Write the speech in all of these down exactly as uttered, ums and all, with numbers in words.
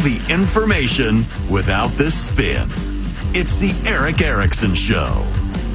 the information without the spin. It's the Erick Erickson Show.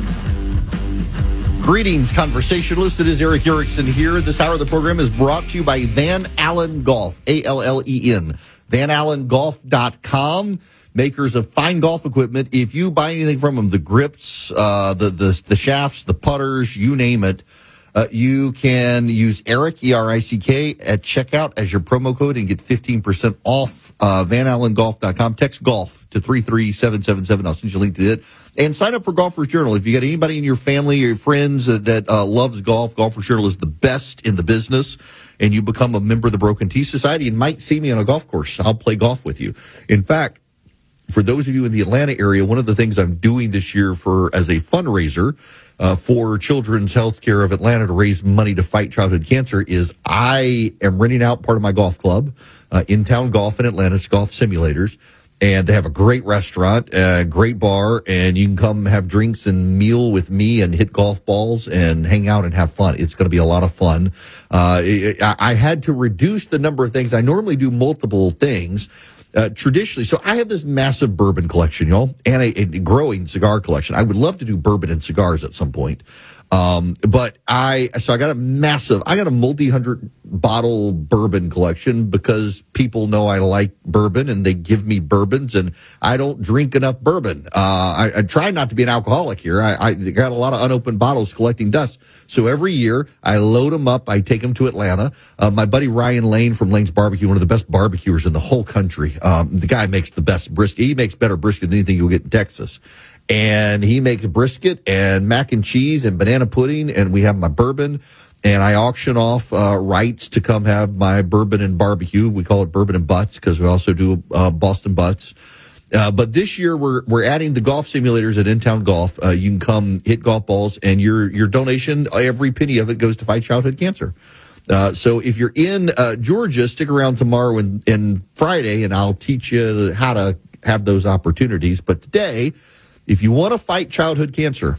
Greetings, conversationalists. It is Erick Erickson here. This hour of the program is brought to you by Van Allen Golf, A L L E N. Van Allen Golf dot com, makers of fine golf equipment. If you buy anything from them, the grips, uh, the, the, the shafts, the putters, you name it, uh, you can use Erick, E R I C K, at checkout as your promo code and get fifteen percent off, uh, Van Allen Golf dot com. Text golf to three three seven seven seven. I'll send you a link to it. And sign up for Golfer's Journal. If you got anybody in your family or your friends uh, that uh, loves golf, Golfer's Journal is the best in the business. And you become a member of the Broken T Society and might see me on a golf course. I'll play golf with you. In fact, for those of you in the Atlanta area, one of the things I'm doing this year for as a fundraiser uh, for Children's Healthcare of Atlanta to raise money to fight childhood cancer is I am renting out part of my golf club, uh, In-Town Golf in Atlanta. It's Golf Simulators. And they have a great restaurant, a great bar, and you can come have drinks and meal with me and hit golf balls and hang out and have fun. It's going to be a lot of fun. Uh, it, I had to reduce the number of things. I normally do multiple things. Uh, traditionally, so I have this massive bourbon collection, y'all, and a, a growing cigar collection. I would love to do bourbon and cigars at some point. Um, but I, so I got a massive, I got a multi-hundred bottle bourbon collection because people know I like bourbon and they give me bourbons and I don't drink enough bourbon. Uh, I, I try not to be an alcoholic here. I, I got a lot of unopened bottles collecting dust. So every year I load them up. I take them to Atlanta. Uh, my buddy Ryan Lane from Lane's Barbecue, one of the best barbecuers in the whole country. Um, the guy makes the best brisket. He makes better brisket than anything you'll get in Texas. And he makes brisket and mac and cheese and banana pudding, and we have my bourbon, and I auction off uh, rights to come have my bourbon and barbecue. We call it bourbon and butts because we also do uh, Boston butts. Uh, but this year we're we're adding the golf simulators at In-Town Golf. Uh, you can come hit golf balls, and your your donation, every penny of it goes to fight childhood cancer. Uh, so if you're in uh, Georgia, stick around tomorrow and, and Friday, and I'll teach you how to have those opportunities. But today, if you want to fight childhood cancer,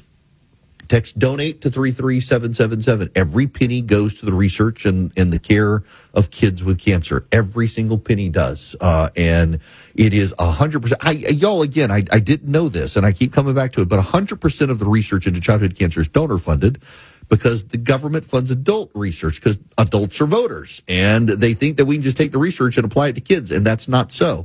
text donate to three three seven seven seven. Every penny goes to the research and, and the care of kids with cancer. Every single penny does. Uh, and it is one hundred percent. I, y'all, again, I, I didn't know this, and I keep coming back to it, but one hundred percent of the research into childhood cancer is donor funded because the government funds adult research because adults are voters. And they think that we can just take the research and apply it to kids, and that's not so.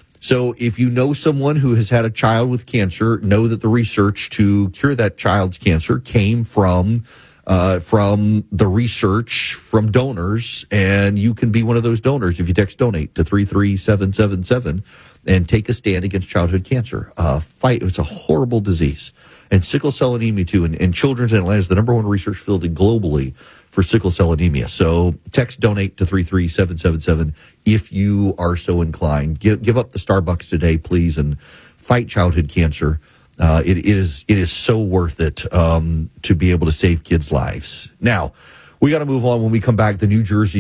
So if you know someone who has had a child with cancer, know that the research to cure that child's cancer came from uh, from the research from donors, and you can be one of those donors if you text donate to three three seven seven seven and take a stand against childhood cancer. Uh, fight, it's a horrible disease. And sickle cell anemia, too. And, and Children's in Atlanta is the number one research field globally for sickle cell anemia. So text donate to three three seven seven seven if you are so inclined. Give, give up the Starbucks today, please, and fight childhood cancer. Uh, it is it is so worth it um, to be able to save kids' lives. Now, we got to move on. When we come back, the New Jersey